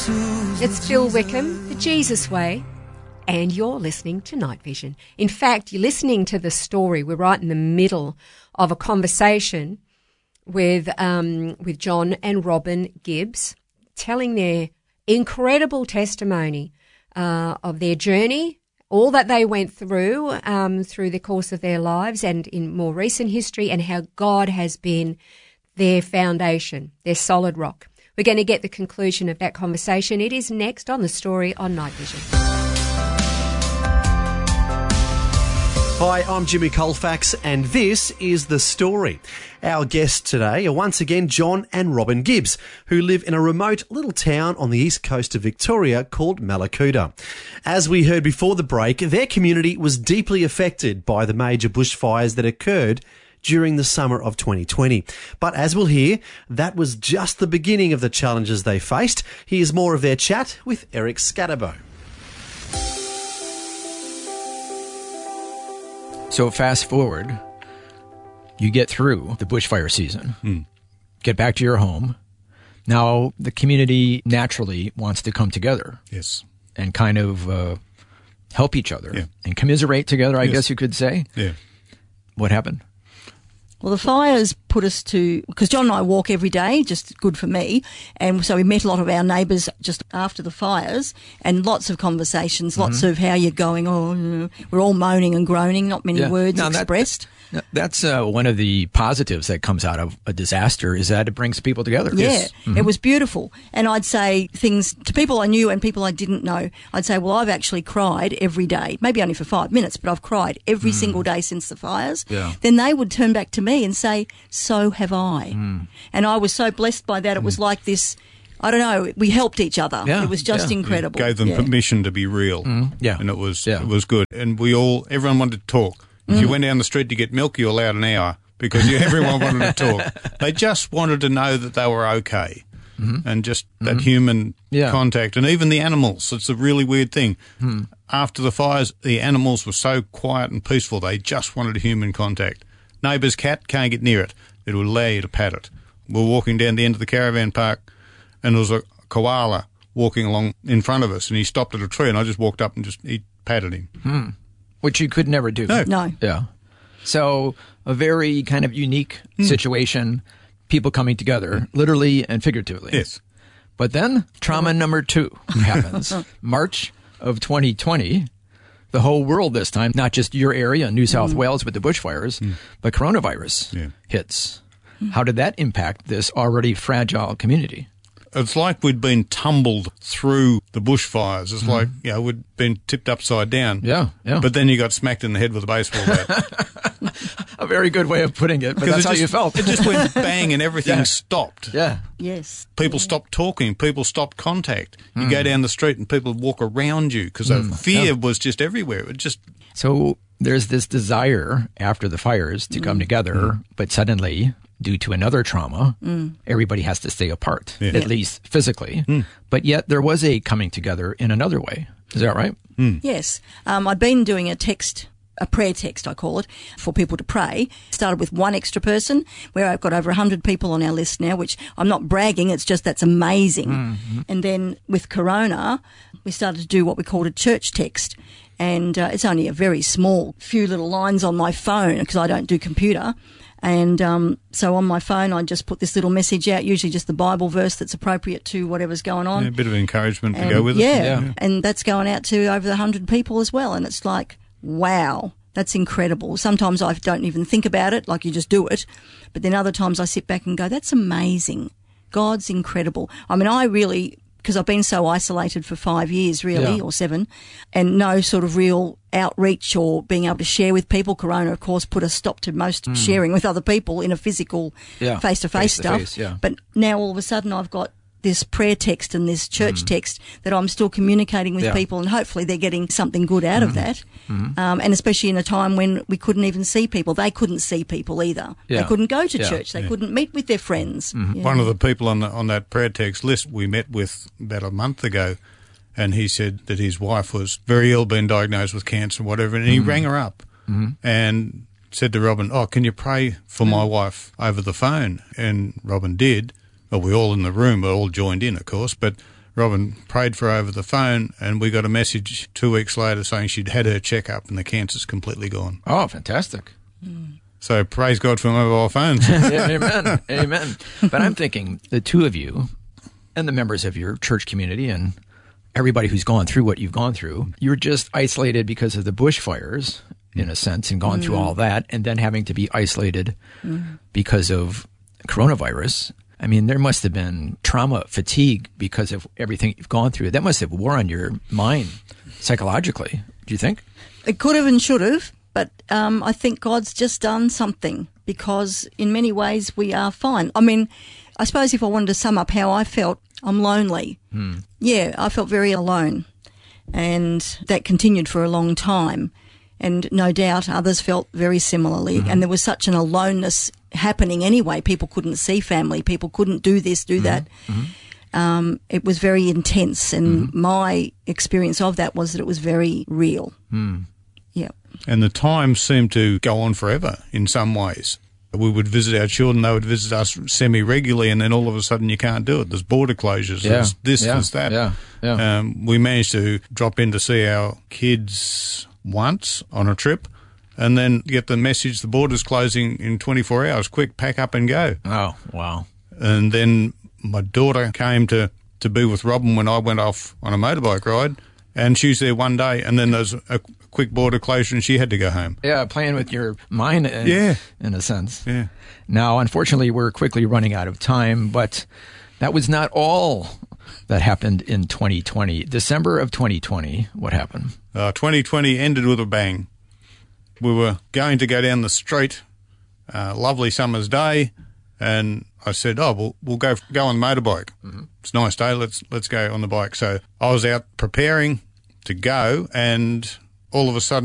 It's Phil Wickham, The Jesus Way, and you're listening to Night Vision. In fact, you're listening to the story. We're right in the middle of a conversation with John and Robin Gibbs, telling their incredible testimony of their journey, all that they went through the course of their lives and in more recent history, and how God has been their foundation, their solid rock. We're going to get the conclusion of that conversation. It is next on The Story on Night Vision. Hi, I'm Jimmy Colfax, and this is The Story. Our guests today are once again John and Robin Gibbs, who live in a remote little town on the east coast of Victoria called Mallacoota. As we heard before the break, their community was deeply affected by the major bushfires that occurred during the summer of 2020. But as we'll hear, that was just the beginning of the challenges they faced. Here's more of their chat with Eric Scatterbo. So fast forward, you get through the bushfire season, get back to your home. Now the community naturally wants to come together. Yes. And kind of help each other and commiserate together, I guess you could say. Yeah. What happened? Well, the fires put us to, because John and I walk every day, just good for me, and so we met a lot of our neighbours just after the fires, and lots of conversations, lots of how you're going, we're all moaning and groaning, not many words expressed. That's one of the positives that comes out of a disaster, is that it brings people together. Yeah, It was beautiful. And I'd say things to people I knew and people I didn't know. I'd say, well, I've actually cried every day, maybe only for 5 minutes, but I've cried every single day since the fires. Yeah. Then they would turn back to me and say, so have I. And I was so blessed by that. It was like this, I don't know, we helped each other. Yeah. It was just incredible. Gave them permission to be real. Yeah. And it was good. And everyone wanted to talk. If you went down the street to get milk, you were allowed an hour because everyone wanted to talk. They just wanted to know that they were okay. And just that human contact. And even the animals, it's a really weird thing. After the fires, the animals were so quiet and peaceful, they just wanted human contact. Neighbour's cat, can't get near it. It will allow you to pat it. We're walking down the end of the caravan park and there was a koala walking along in front of us, and he stopped at a tree, and I just walked up and he patted him. Which you could never do. No. Yeah. So a very kind of unique situation, people coming together, literally and figuratively. Yes. But then trauma number 2 happens. March of 2020, the whole world this time, not just your area, New South Wales with the bushfires, but coronavirus hits. How did that impact this already fragile community? It's like we'd been tumbled through the bushfires. It's like, we'd been tipped upside down. Yeah. But then you got smacked in the head with a baseball bat. A very good way of putting it, but that's how you felt. It just went bang and everything stopped. Yeah. Yes. People stopped talking. People stopped contact. You go down the street and people walk around you because the fear was just everywhere. So there's this desire after the fires to come together, but suddenly, due to another trauma, everybody has to stay apart, at least physically. But yet there was a coming together in another way. Is that right? Yes. I'd been doing a prayer text, I call it, for people to pray. Started with one extra person, where I've got over 100 people on our list now, which I'm not bragging, it's just that's amazing. And then with Corona, we started to do what we called a church text. And it's only a very small few little lines on my phone because I don't do computer. And so on my phone, I just put this little message out, usually just the Bible verse that's appropriate to whatever's going on. Yeah, a bit of encouragement to go with it. Yeah, and that's going out to over 100 people as well. And it's like, wow, that's incredible. Sometimes I don't even think about it, like you just do it. But then other times I sit back and go, that's amazing. God's incredible. I mean, I really, because I've been so isolated for 5 years, really, or 7, and no sort of real outreach or being able to share with people. Corona, of course, put a stop to most sharing with other people in a physical, face-to-face stuff. But now all of a sudden I've got this prayer text and this church text that I'm still communicating with people, and hopefully they're getting something good out of that. And especially in a time when we couldn't even see people. They couldn't see people either. They couldn't go to church. They couldn't meet with their friends. One of the people on that prayer text list we met with about a month ago, and he said that his wife was very ill, been diagnosed with cancer and whatever, and he rang her up and said to Robin, can you pray for my wife over the phone? And Robin did. Well, we all in the room were all joined in, of course, but Robin prayed for her over the phone, and we got a message 2 weeks later saying she'd had her checkup and the cancer's completely gone. Oh, fantastic. So praise God for mobile phones. Amen. Amen. But I'm thinking the two of you and the members of your church community and everybody who's gone through what you've gone through, you're just isolated because of the bushfires, in a sense, and gone through all that, and then having to be isolated because of coronavirus. I mean, there must have been trauma, fatigue because of everything you've gone through. That must have wore on your mind psychologically, do you think? It could have and should have, but I think God's just done something, because in many ways we are fine. I mean, I suppose if I wanted to sum up how I felt, I'm lonely. Yeah, I felt very alone, and that continued for a long time. And no doubt others felt very similarly. And there was such an aloneness happening anyway. People couldn't see family. People couldn't do this, do that. It was very intense. And my experience of that was that it was very real. Yeah. And the time seemed to go on forever in some ways. We would visit our children, they would visit us semi-regularly, and then all of a sudden you can't do it. There's border closures, there's this, there's that. We managed to drop in to see our kids once on a trip, and then get the message the border's closing in 24 hours. Quick, pack up and go. Oh, wow. And then my daughter came to be with Robin when I went off on a motorbike ride, and she was there one day, and then there's a quick border closure and she had to go home. Yeah, playing with your mind in a sense. Yeah. Now, unfortunately, we're quickly running out of time, but that was not all that happened in 2020. December of 2020, what happened? 2020 ended with a bang. We were going to go down the street, lovely summer's day, and I said, we'll go on the motorbike. It's a nice day, let's go on the bike. So I was out preparing to go, and all of a sudden